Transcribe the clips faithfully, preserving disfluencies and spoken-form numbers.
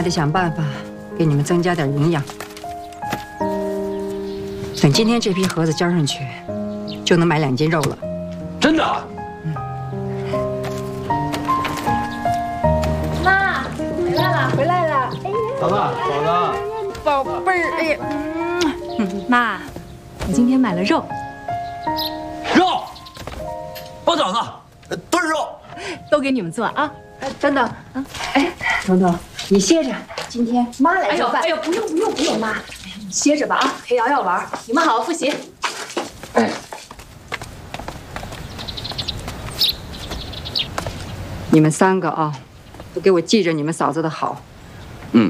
得想办法给你们增加点营养。等今天这批盒子交上去，就能买两斤肉了。 真的？ 嗯。妈，回来了，回来了。哎呀， 嫂子，嫂子， 宝贝儿，哎呀， 嗯，妈，我今天买了肉。 肉，包饺子，炖肉， 都给你们做啊。 哎，等等，啊，哎，彤彤，你歇着，今天妈来做饭。 哎呦，不用不用不用，妈，你歇着吧啊，陪瑶瑶玩，你们好好复习。 哎， 你们三个啊，都给我记着你们嫂子的好。 嗯。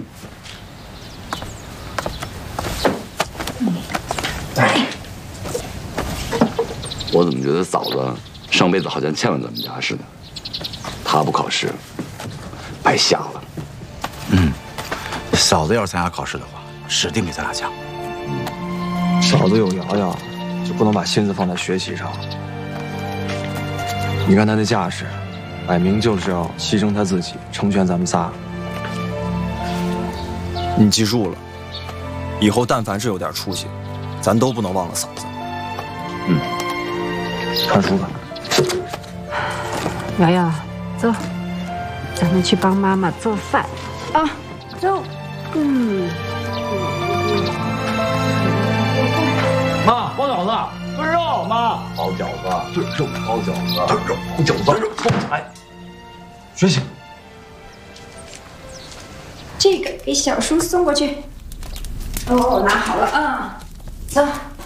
我怎么觉得嫂子上辈子好像欠了咱们家似的？她不考试，白瞎了。 嗯，嫂子要是参加考试的话，指定比咱俩强。 嗯，嫂子有瑶瑶，就不能把心思放在学习上。你看她那架势，摆明就是要牺牲她自己，成全咱们仨。 你记住了，以后但凡是有点出息，咱都不能忘了嫂子。 嗯。看书吧， 瑶瑶，走，咱们去帮妈妈做饭啊！走，嗯。 妈，包饺子，炖肉，妈， 包饺子，炖肉，包饺子，炖肉，包饺子，炖肉，包饺子。哎， 学习。 这个给小叔送过去。哦，拿好了啊，走。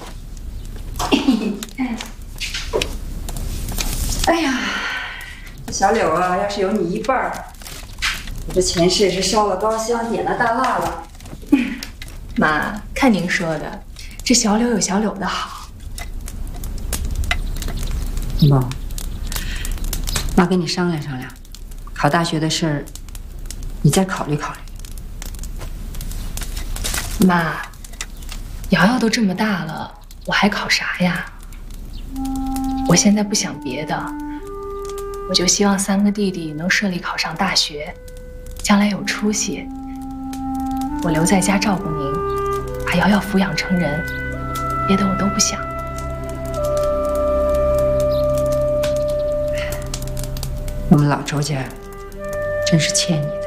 哎呀，这小柳啊，要是有你一半儿，我这前世是烧了高香，点了大蜡了。 妈，看您说的，这小柳有小柳的好。 妈，妈跟你商量商量，考大学的事儿，你再考虑考虑。 妈，瑶瑶都这么大了，我还考啥呀？我现在不想别的，我就希望三个弟弟能顺利考上大学，将来有出息。我留在家照顾您，把瑶瑶抚养成人，别的我都不想。 我们老周家真是欠你的。